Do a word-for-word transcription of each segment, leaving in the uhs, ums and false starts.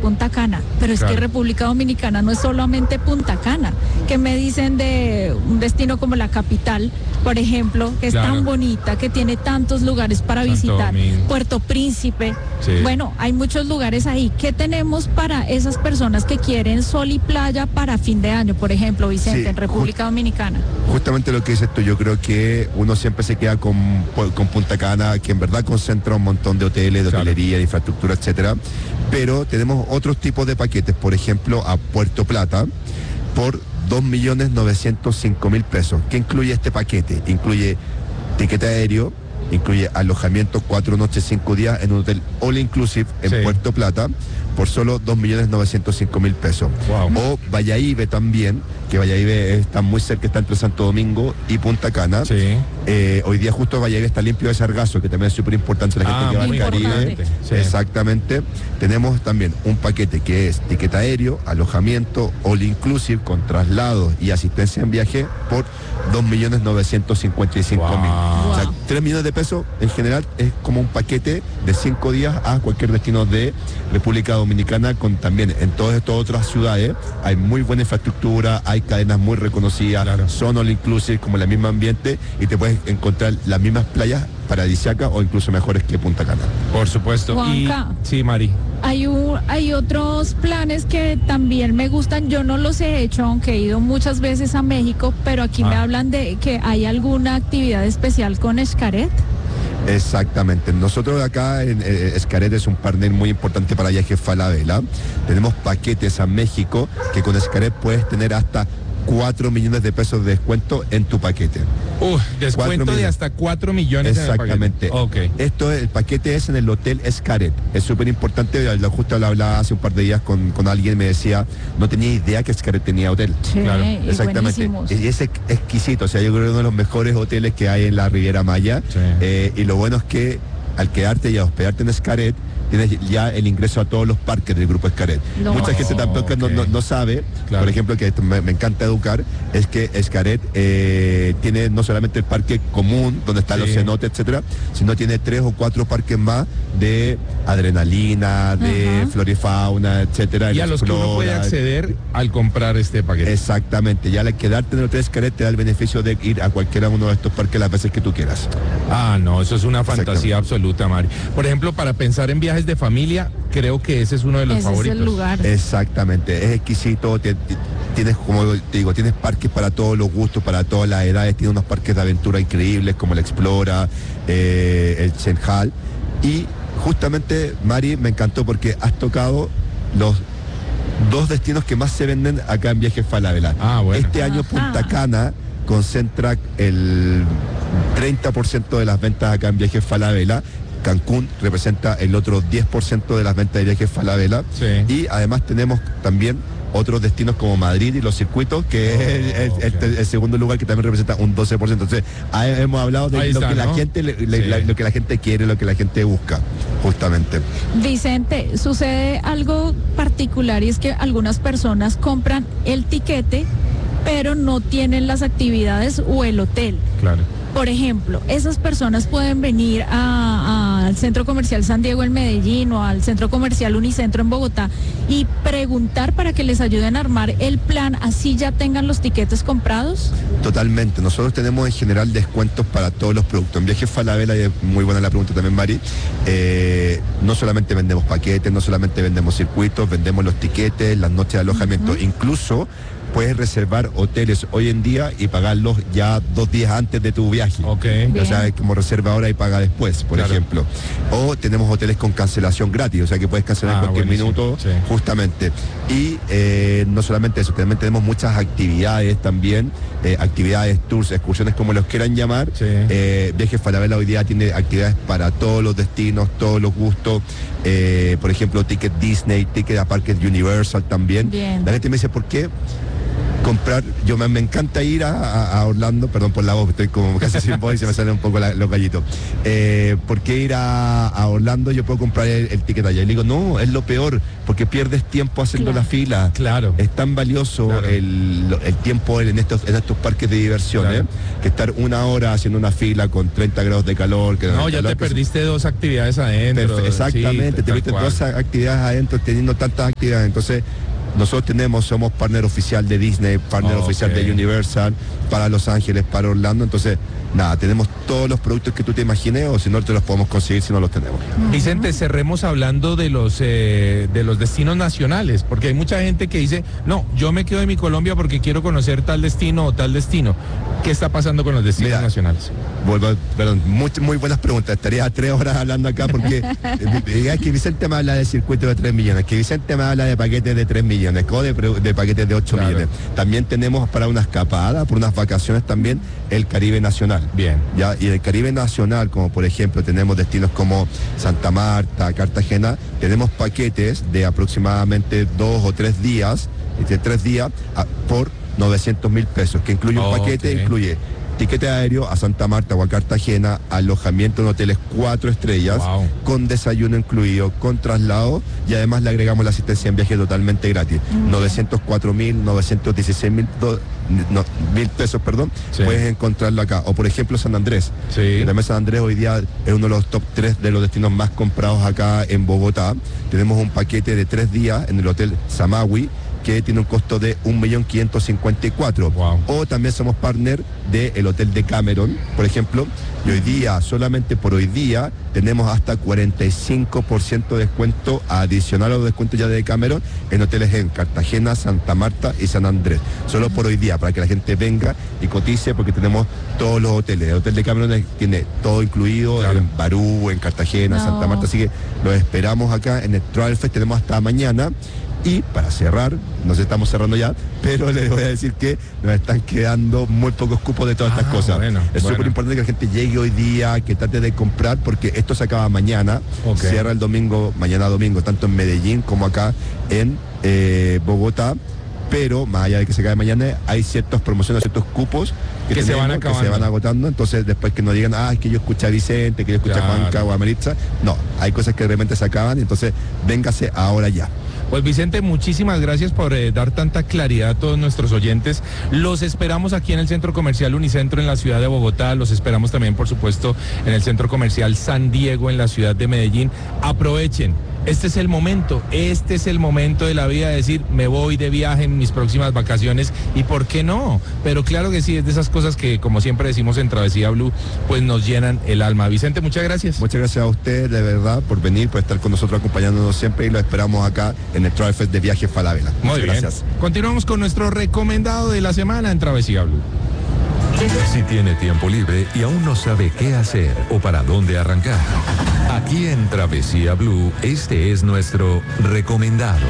Punta Cana, pero es Claro. que República Dominicana no es solamente Punta Cana. ¿Qué me dicen de un destino como la capital, por ejemplo, que es Claro. tan bonita, que tiene tantos lugares para Santo visitar? Domingo. Puerto Príncipe. Sí. Bueno, hay muchos lugares ahí. ¿Qué tenemos para esas personas que quieren sol y playa para fin de año, por ejemplo, Vicente, Sí, en República Dominicana? Justamente lo que dices tú, yo creo que uno siempre se queda con, con Punta Cana, que en verdad concentra un montón de hoteles, de Claro. hotelería, de infraestructura, etcétera. Pero tenemos otros tipos de paquetes, por ejemplo, a Puerto Plata, por dos millones novecientos cinco mil pesos. ¿Qué incluye este paquete? Incluye tiquete aéreo, incluye alojamiento cuatro noches, cinco días en un hotel all inclusive en Sí. Puerto Plata por solo dos millones novecientos cinco mil pesos. Wow. O Valladolid también, que Valladolid está muy cerca, está entre Santo Domingo y Punta Cana. Sí. Eh, hoy día justo Valladolid está limpio de sargazo, que también es súper importante la gente Ah, que va al muy Caribe. importante. Sí. Exactamente. Tenemos también un paquete que es tiquete aéreo, alojamiento, all inclusive, con traslados y asistencia en viaje por dos millones novecientos cincuenta y cinco mil. Wow. O sea, Wow. tres millones de pesos en general es como un paquete de cinco días a cualquier destino de República Dominicana, con también en todas estas otras ciudades hay muy buena infraestructura, hay cadenas muy reconocidas, Claro. son all inclusive, como el mismo ambiente, y te puedes encontrar las mismas playas paradisíacas o incluso mejores que Punta Cana. Por supuesto. Y, Juanca. sí, Mari. Hay, un, hay otros planes que también me gustan, yo no los he hecho, aunque he ido muchas veces a México, pero aquí me Ah. hablan de que hay alguna actividad especial con Xcaret. Exactamente. Nosotros acá en eh, Xcaret es un partner muy importante para viajes Falabella. Tenemos paquetes a México que con Xcaret puedes tener hasta cuatro millones de pesos de descuento en tu paquete. Uh, descuento de millones. hasta cuatro millones Exactamente. en el paquete. Ok. Esto, el paquete es en el Hotel Xcaret. Es súper importante. Lo justo lo hablaba hace un par de días con, con alguien, me decía, no tenía idea que Xcaret tenía hotel. Sí, Claro. y Exactamente. buenísimos. Y es ex- exquisito. O sea, yo creo que es uno de los mejores hoteles que hay en la Riviera Maya. Sí. Eh, y lo bueno es que al quedarte y a hospedarte en Xcaret, tienes ya el ingreso a todos los parques del grupo Xcaret. No. Mucha gente tampoco no, Ok. no- no sabe, Claro. por ejemplo, que esto me, me encanta educar, es que Xcaret eh, tiene no solamente el parque común, donde están Sí. los cenotes, etcétera, sino tiene tres o cuatro parques más de adrenalina, de Ajá. flora y fauna, etcétera. Y el a los que uno puede Explora. acceder al comprar este paquete. Exactamente, ya al quedarte en el Hotel Xcaret te da el beneficio de ir a cualquiera uno de estos parques las veces que tú quieras. Ah, no, eso es una fantasía Exactamente. absoluta, Mari. Por ejemplo, para pensar en viajes de familia, creo que ese es uno de los Ese favoritos. es el lugar. Exactamente, es exquisito, te- te- tienes, como te digo, tienes parques para todos los gustos, para todas las edades, tiene unos parques de aventura increíbles como el Explora, eh, el Chenjal, y justamente, Mari, me encantó porque has tocado los dos destinos que más se venden acá en Viajes Falabella. Ah, bueno. Este año Ajá. Punta Cana concentra el treinta por ciento de las ventas acá en Viajes Falabella. Cancún representa el otro diez por ciento de las ventas de Viajes Falabella. Sí. Y además tenemos también otros destinos como Madrid y los circuitos, que Oh, es el, el- ok. el- el segundo lugar, que también representa un doce por ciento. Entonces, ahí hemos hablado de Ahí lo está, que la ¿no? gente le- le- Sí. la- lo que la gente quiere, lo que la gente busca, justamente. Vicente, sucede algo particular y es que algunas personas compran el tiquete, pero no tienen las actividades o el hotel. Claro. Por ejemplo, esas personas pueden venir a- a- al Centro Comercial San Diego en Medellín o al Centro Comercial Unicentro en Bogotá y preguntar para que les ayuden a armar el plan, así ya tengan los tiquetes comprados. Totalmente. Nosotros tenemos en general descuentos para todos los productos. En Viajes Falabella, y es muy buena la pregunta también, Mari, eh, no solamente vendemos paquetes, no solamente vendemos circuitos, vendemos los tiquetes, las noches de alojamiento. Ujú. Incluso puedes reservar hoteles hoy en día y pagarlos ya dos días antes de tu viaje. Ok. O sea, como reserva ahora y paga después, por Claro. ejemplo. O tenemos hoteles con cancelación gratis, o sea que puedes cancelar Ah, en cualquier buenísimo, minuto, sí. justamente. Y eh, no solamente eso, también tenemos muchas actividades también, eh, actividades, tours, excursiones, como los quieran llamar. Sí. Eh, Viajes Falabella hoy día tiene actividades para todos los destinos, todos los gustos. Eh, por ejemplo, ticket Disney, ticket a parques Universal también. Bien. La gente me dice, ¿por qué? comprar, yo me, me encanta ir a, a, a Orlando, perdón por la voz, estoy como casi sin voz y se me salen un poco la, los gallitos. Eh, ¿Por qué ir a, a Orlando? Yo puedo comprar el, el ticket allá. Y le digo, no, es lo peor, porque pierdes tiempo haciendo Claro. la fila. Claro. Es tan valioso Claro. el, el tiempo en estos, en estos parques de diversión, Claro. ¿eh? Que estar una hora haciendo una fila con treinta grados de calor. Que No, ya calor te que se- perdiste dos actividades adentro. Perfe- Exactamente, sí, te tal viste cual. todas esas actividades adentro, teniendo tantas actividades. Entonces, nosotros tenemos, somos partner oficial de Disney, partner Ok. oficial de Universal, para Los Ángeles, para Orlando. Entonces, nada, tenemos todos los productos que tú te imagines, o si no te los podemos conseguir si no los tenemos. Vicente, cerremos hablando de los eh, de los destinos nacionales, porque hay mucha gente que dice, no, yo me quedo en mi Colombia porque quiero conocer tal destino o tal destino. ¿Qué está pasando con los destinos Mira, nacionales? Vuelvo, perdón, muy, muy buenas preguntas. Estaría tres horas hablando acá porque eh, es que Vicente me habla de circuito de tres millones, que Vicente me habla de paquetes de tres millones, o de, pre- de paquetes de ocho Claro. millones. También tenemos para una escapada, por unas vacaciones también, el Caribe Nacional. Bien. Ya, y el Caribe Nacional, como por ejemplo tenemos destinos como Santa Marta, Cartagena, tenemos paquetes de aproximadamente dos o tres días, de tres días a- por novecientos mil pesos, que incluye un Oh, paquete, ok. incluye tiquete aéreo a Santa Marta o a Cartagena, alojamiento en hoteles cuatro estrellas, Wow. con desayuno incluido, con traslado, y además le agregamos la asistencia en viaje totalmente gratis. novecientos cuatro mil, novecientos dieciséis mil do- no, mil pesos, perdón, Sí. puedes encontrarlo acá. O por ejemplo San Andrés. Sí. Que también San Andrés hoy día es uno de los top tres de los destinos más comprados acá en Bogotá. Tenemos un paquete de tres días en el Hotel Samawi, que tiene un costo de un millón quinientos cincuenta y cuatro mil. Wow. O también somos partner del Hotel de Cameron, por ejemplo, y hoy día, solamente por hoy día, tenemos hasta cuarenta y cinco por ciento de descuento adicional a los descuentos ya de Cameron en hoteles en Cartagena, Santa Marta y San Andrés. Solo por hoy día, para que la gente venga y cotice, porque tenemos todos los hoteles. El Hotel de Cameron es- tiene todo incluido, Claro. en Barú, en Cartagena, No. Santa Marta, así que los esperamos acá en el Travel Fest, tenemos hasta mañana. Y para cerrar, nos estamos cerrando ya, pero les voy a decir que nos están quedando muy pocos cupos de todas estas Ah, cosas. bueno, es bueno. súper importante que la gente llegue hoy día, que trate de comprar, porque esto se acaba mañana, Ok. cierra el domingo, mañana domingo, tanto en Medellín como acá en eh, Bogotá. Pero más allá de que se acabe mañana, hay ciertas promociones, ciertos cupos que, Que se van tenemos, que acabando. se van agotando. Entonces, después que nos digan, ah, es que yo escuché a Vicente, que yo escuché Claro. a Juanca o a Maritza. No, hay cosas que de repente se acaban, entonces véngase ahora ya. Pues Vicente, muchísimas gracias por eh, dar tanta claridad a todos nuestros oyentes. Los esperamos aquí en el Centro Comercial Unicentro en la ciudad de Bogotá. Los esperamos también, por supuesto, en el Centro Comercial San Diego en la ciudad de Medellín. Aprovechen. Este es el momento, este es el momento de la vida de decir, me voy de viaje en mis próximas vacaciones y por qué no, pero claro que sí, es de esas cosas que como siempre decimos en Travesía Blue, pues nos llenan el alma. Vicente, muchas gracias. Muchas gracias a usted, de verdad, por venir, por estar con nosotros acompañándonos siempre, y lo esperamos acá en el Travel Fest de Viajes Falabella. Muy Muchas bien. gracias. Continuamos con nuestro recomendado de la semana en Travesía Blue. Si tiene tiempo libre y aún no sabe qué hacer o para dónde arrancar, aquí en Travesía Blue, este es nuestro recomendado.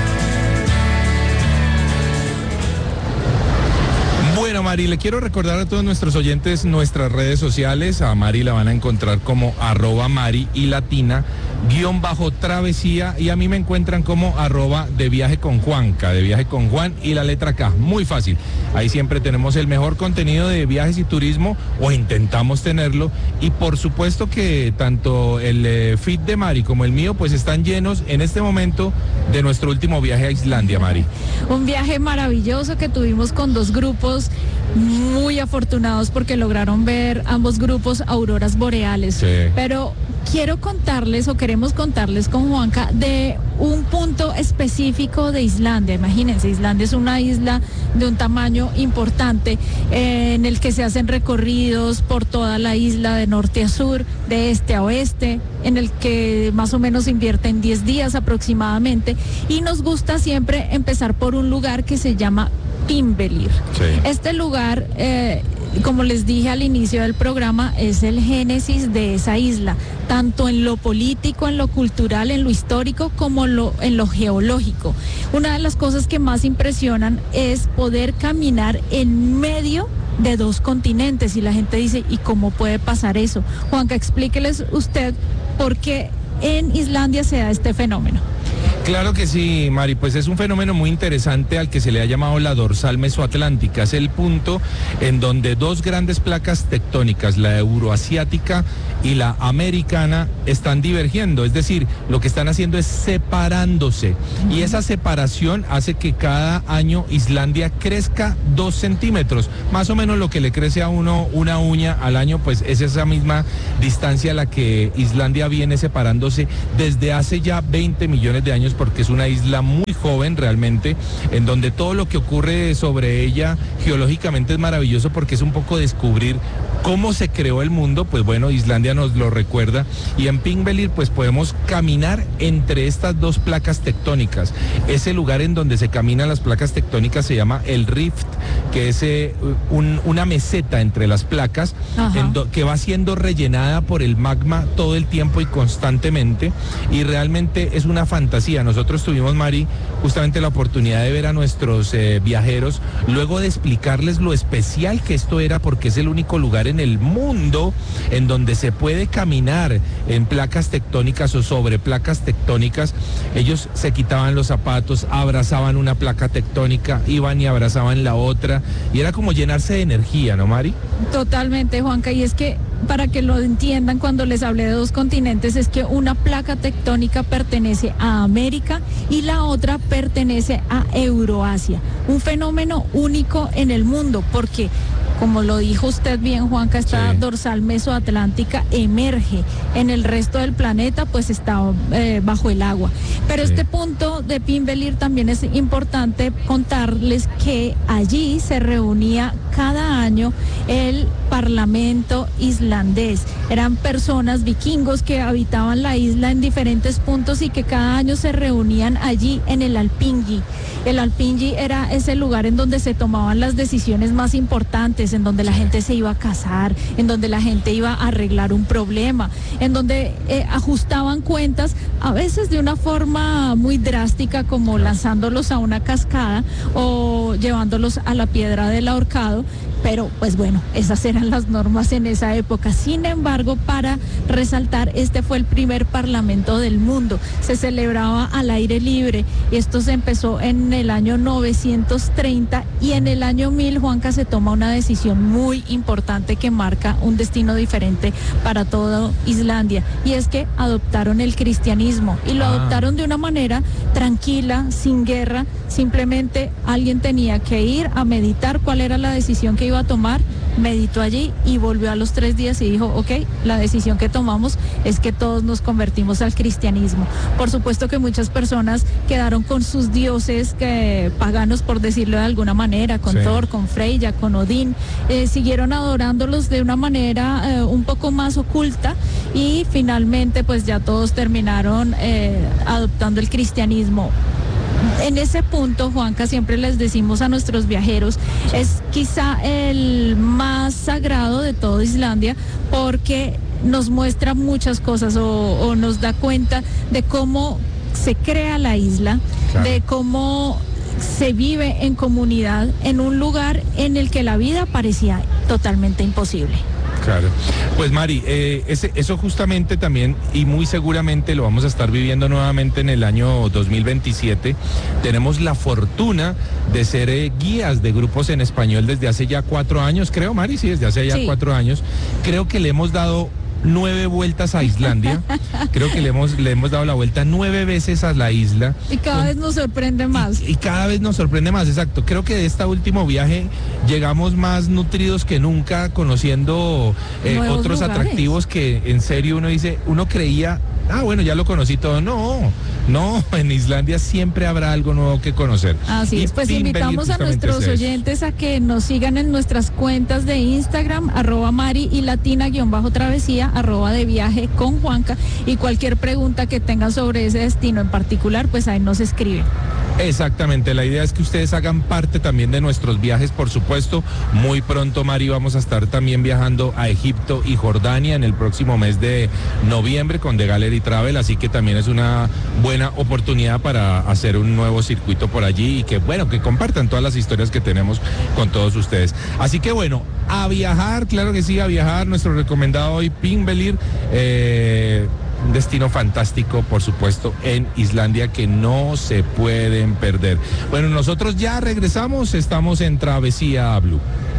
Bueno, Mari, le quiero recordar a todos nuestros oyentes nuestras redes sociales. A Mari la van a encontrar como arroba Mari y Latina, guión bajo travesía, y a mí me encuentran como arroba de viaje con Juanca, de viaje con Juan y la letra K. Muy fácil. Ahí siempre tenemos el mejor contenido de viajes y turismo, o intentamos tenerlo, y por supuesto que tanto el eh, feed de Mari como el mío pues están llenos en este momento de nuestro último viaje a Islandia, Mari. Un viaje maravilloso que tuvimos con dos grupos muy afortunados porque lograron ver ambos grupos auroras boreales. Sí. Pero quiero contarles o queremos contarles con Juanca de un punto específico de Islandia. Imagínense, Islandia es una isla de un tamaño importante eh, en el que se hacen recorridos por toda la isla de norte a sur, de este a oeste, en el que más o menos invierten diez días aproximadamente, y nos gusta siempre empezar por un lugar que se llama Timbelir. Sí. Este lugar, eh, como les dije al inicio del programa, es el génesis de esa isla, tanto en lo político, en lo cultural, en lo histórico, como lo, en lo geológico. Una de las cosas que más impresionan es poder caminar en medio de dos continentes, y la gente dice, ¿y cómo puede pasar eso? Juanca, explíqueles usted por qué en Islandia se da este fenómeno. Claro que sí, Mari, pues es un fenómeno muy interesante al que se le ha llamado la dorsal mesoatlántica. Es el punto en donde dos grandes placas tectónicas, la euroasiática y la americana, están divergiendo. Es decir, lo que están haciendo es separándose. Uh-huh. Y esa separación hace que cada año Islandia crezca dos centímetros. Más o menos lo que le crece a uno una uña al año, pues es esa misma distancia a la que Islandia viene separándose desde hace ya veinte millones de años, porque es una isla muy joven realmente, en donde todo lo que ocurre sobre ella geológicamente es maravilloso, porque es un poco descubrir cómo se creó el mundo. Pues bueno, Islandia nos lo recuerda, y en Þingvellir pues podemos caminar entre estas dos placas tectónicas. Ese lugar en donde se caminan las placas tectónicas se llama el Rift, que es eh, un, una meseta entre las placas en do, que va siendo rellenada por el magma todo el tiempo y constantemente, y realmente es una fantasía. Nosotros tuvimos, Mari, justamente la oportunidad de ver a nuestros eh, viajeros, luego de explicarles lo especial que esto era, porque es el único lugar en el mundo en donde se puede caminar en placas tectónicas o sobre placas tectónicas. Ellos se quitaban los zapatos, abrazaban una placa tectónica, iban y abrazaban la otra, y era como llenarse de energía, ¿no, Mari? Totalmente, Juanca, y es que para que lo entiendan, cuando les hablé de dos continentes, es que una placa tectónica pertenece a América y la otra pertenece a Euroasia. Un fenómeno único en el mundo, porque, como lo dijo usted bien, Juanca, esta sí. dorsal mesoatlántica emerge. En el resto del planeta pues está eh, bajo el agua. Pero sí. este punto de Þingvellir también es importante contarles que allí se reunía cada año el Parlamento islandés. Eran personas vikingos que habitaban la isla en diferentes puntos y que cada año se reunían allí en el Alþingi. El Alþingi era ese lugar en donde se tomaban las decisiones más importantes, en donde la gente se iba a casar, en donde la gente iba a arreglar un problema, en donde eh, ajustaban cuentas, a veces de una forma muy drástica, como lanzándolos a una cascada o llevándolos a la piedra del ahorcado. Pero pues bueno, esas eran las normas en esa época. Sin embargo, para resaltar, este fue el primer parlamento del mundo. Se celebraba al aire libre. Esto se empezó en el año novecientos treinta, y en el año mil, Juanca, se toma una decisión muy importante que marca un destino diferente para toda Islandia. Y es que adoptaron el cristianismo, y lo ah. adoptaron de una manera tranquila, sin guerra. Simplemente alguien tenía que ir a meditar cuál era la decisión que iba a tomar, meditó allí y volvió a los tres días y dijo, ok, la decisión que tomamos es que todos nos convertimos al cristianismo. Por supuesto que muchas personas quedaron con sus dioses que, paganos, por decirlo de alguna manera, con sí. Thor, con Freyja, con Odín, eh, siguieron adorándolos de una manera eh, un poco más oculta, y finalmente pues ya todos terminaron eh, adoptando el cristianismo. En ese punto, Juanca, siempre les decimos a nuestros viajeros, es quizá el más sagrado de toda Islandia, porque nos muestra muchas cosas o, o nos da cuenta de cómo se crea la isla, claro. de cómo se vive en comunidad en un lugar en el que la vida parecía totalmente imposible. Claro. Pues Mari, eh, ese, eso justamente también, y muy seguramente lo vamos a estar viviendo nuevamente en el año dos mil veintisiete. Tenemos la fortuna de ser eh, guías de grupos en español desde hace ya cuatro años, creo, Mari, sí, desde hace ya sí. cuatro años. Creo que le hemos dado nueve vueltas a Islandia. Creo que le hemos, le hemos dado la vuelta nueve veces a la isla. Y cada Con, vez nos sorprende más. Y, y cada vez nos sorprende más, exacto. Creo que de este último viaje llegamos más nutridos que nunca, conociendo eh, otros lugares. Atractivos que en serio uno dice, uno creía, ah, bueno, ya lo conocí todo. No, no, en Islandia siempre habrá algo nuevo que conocer. Así es, pues invitamos a nuestros oyentes a que nos sigan en nuestras cuentas de Instagram, arroba Mari y Latina, guión bajo travesía, arroba de viaje con Juanca, y cualquier pregunta que tengan sobre ese destino en particular, pues ahí nos escriben. Exactamente, la idea es que ustedes hagan parte también de nuestros viajes, por supuesto. Muy pronto, Mari, vamos a estar también viajando a Egipto y Jordania en el próximo mes de noviembre con The Gallery Travel, así que también es una buena oportunidad para hacer un nuevo circuito por allí, y que, bueno, que compartan todas las historias que tenemos con todos ustedes. Así que, bueno, a viajar, claro que sí, a viajar. Nuestro recomendado hoy, Þingvellir, eh... un destino fantástico, por supuesto, en Islandia que no se pueden perder. Bueno, nosotros ya regresamos, estamos en Travesía Blue.